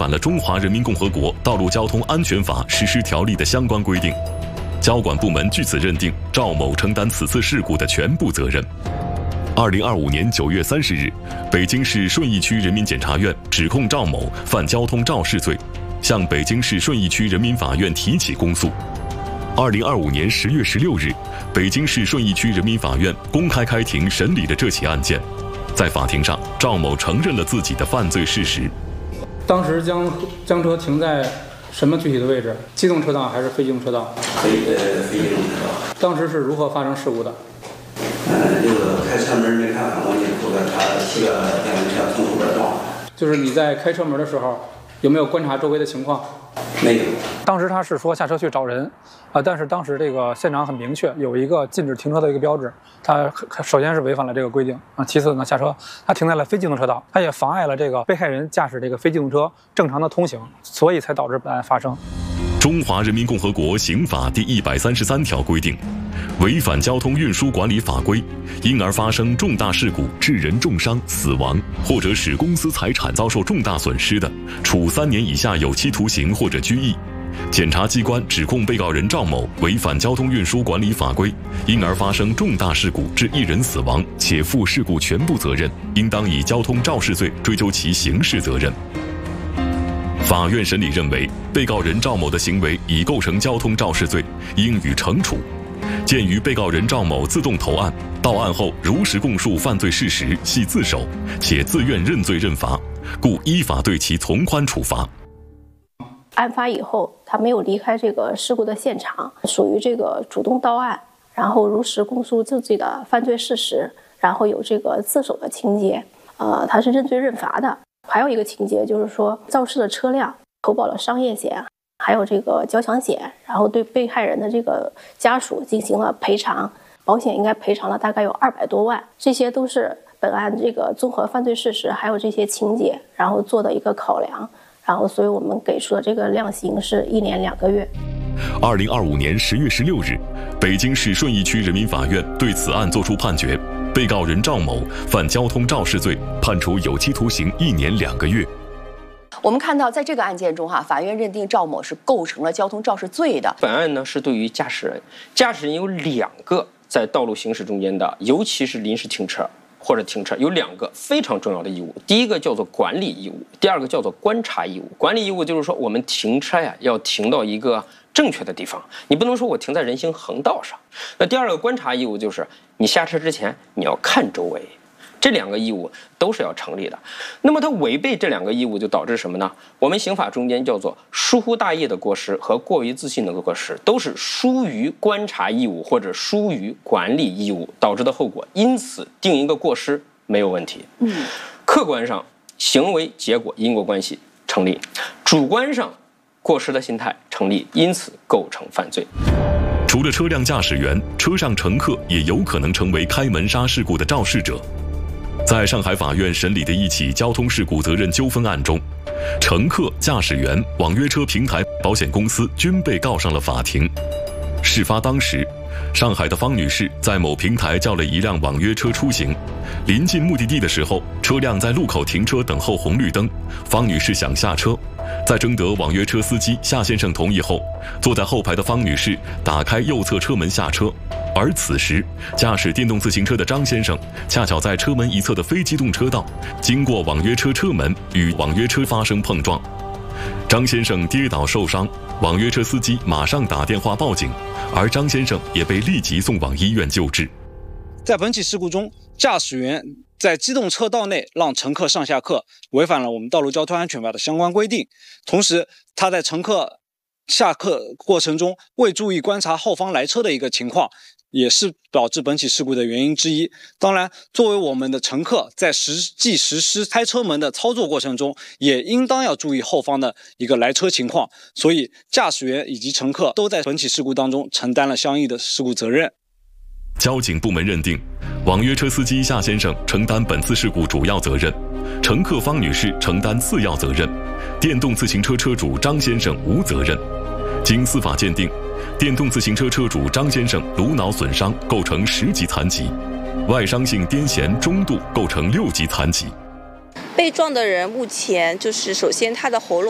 反了《中华人民共和国道路交通安全法实施条例》的相关规定。交管部门据此认定赵某承担此次事故的全部责任。2025年9月30日，北京市顺义区人民检察院指控赵某犯交通肇事罪，向北京市顺义区人民法院提起公诉。2025年10月16日，北京市顺义区人民法院公开开庭审理了这起案件。在法庭上，赵某承认了自己的犯罪事实。 当时将车停在什么具体的位置？机动车道还是非机动车道？ 非机动车道。 当时是如何发生事故的？ 开车门没看反光镜，后边他骑个电动车从后边撞。 就是你在开车门的时候，有没有观察周围的情况？ 没有。 当时他是说下车去找人，但是当时这个现场很明确，有一个禁止停车的一个标志，他首先是违反了这个规定啊，其次呢下车他停在了非机动车道，他也妨碍了这个被害人驾驶这个非机动车正常的通行，所以才导致本案发生。 中华人民共和国刑法第133条规定，违反交通运输管理法规，因而发生重大事故致人重伤、死亡，或者使公司财产遭受重大损失的，处3年以下有期徒刑或者拘役。检察机关指控被告人赵某违反交通运输管理法规，因而发生重大事故致1人死亡，且负事故全部责任，应当以交通肇事罪追究其刑事责任。法院审理认为，被告人赵某的行为已构成交通肇事罪，应予惩处。鉴于被告人赵某自动投案，到案后如实供述犯罪事实，系自首，且自愿认罪认罚，故依法对其从宽处罚。 案发以后，他没有离开这个事故的现场，属于这个主动到案，然后如实供述自己的犯罪事实，然后有这个自首的情节，他是认罪认罚的。还有一个情节就是说，肇事的车辆投保了商业险，还有这个交强险，然后对被害人的这个家属进行了赔偿，保险应该赔偿了大概有200多万，这些都是本案这个综合犯罪事实还有这些情节，然后做的一个考量，然后所以我们给出的这个量刑是1年2个月。 2025年10月16日，北京市顺义区人民法院对此案作出判决，被告人赵某犯交通肇事罪，判处有期徒刑1年2个月。 我们看到，在这个案件中，法院认定赵某是构成了交通肇事罪的。 本案呢是对于驾驶人，驾驶人有2个在道路行驶中间的，尤其是临时停车或者停车，有2个非常重要的义务。第一个叫做管理义务，第二个叫做观察义务。管理义务就是说，我们停车要停到一个正确的地方，你不能说我停在人行横道上。那第二个观察义务就是你下车之前你要看周围，这2个义务都是要成立的。那么它违背这2个义务就导致什么呢？我们刑法中间叫做疏忽大意的过失和过于自信的过失，都是疏于观察义务或者疏于管理义务导致的后果，因此定一个过失没有问题。客观上行为结果因果关系成立，主观上过失的心态成立，因此构成犯罪。 除了车辆驾驶员，车上乘客也有可能成为开门杀事故的肇事者。在上海法院审理的一起交通事故责任纠纷案中，乘客、驾驶员、网约车平台、保险公司均被告上了法庭。事发当时，上海的方女士在某平台叫了一辆网约车出行，临近目的地的时候，车辆在路口停车等候红绿灯，方女士想下车，在征得网约车司机夏先生同意后，坐在后排的方女士打开右侧车门下车，而此时驾驶电动自行车的张先生恰巧在车门一侧的非机动车道经过网约车车门，与网约车发生碰撞，张先生跌倒受伤，网约车司机马上打电话报警，而张先生也被立即送往医院救治。 在本起事故中，驾驶员在机动车道内让乘客上下客，违反了我们道路交通安全法的相关规定。同时，他在乘客下客过程中未注意观察后方来车的一个情况，也是导致本起事故的原因之一。当然，作为我们的乘客，在实际实施开车门的操作过程中，也应当要注意后方的一个来车情况。所以，驾驶员以及乘客都在本起事故当中承担了相应的事故责任。 交警部门认定，网约车司机夏先生承担本次事故主要责任，乘客方女士承担次要责任，电动自行车车主张先生无责任。经司法鉴定，电动自行车车主张先生颅脑损伤构成10级残疾，外伤性癫痫中度构成6级残疾。 被撞的人目前就是首先他的喉咙